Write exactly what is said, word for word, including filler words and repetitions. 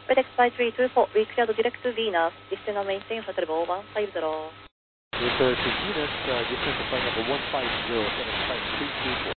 FedEx flight three two four, we cleared direct to Venus, descend and maintain hotel number one five zero. Refer to Venus, uh, descend to flight number one five zero, FedEx flight three two four.